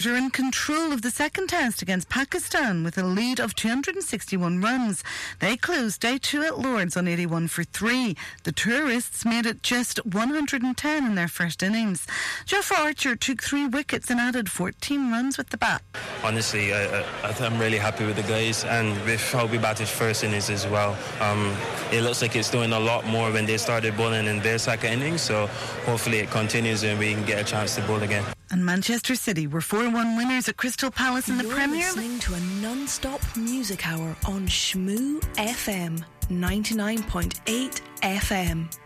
are in control of the second test against Pakistan with a lead of 261 runs. They closed day 2 at Lord's on 81 for 3. The tourists made it just 110 in their first innings. Geoff Archer took 3 wickets and added 14 runs with the bat. Honestly, I'm really happy with the guys and with how we batted first innings as well. It looks like it's doing a lot more when they started bowling in their second innings, so hopefully it continues and we can get a chance to bowl again. And Manchester City were 4-1 winners at Crystal Palace in the Premier League. You're listening to a non-stop music hour on Shmoo FM 99.8 FM.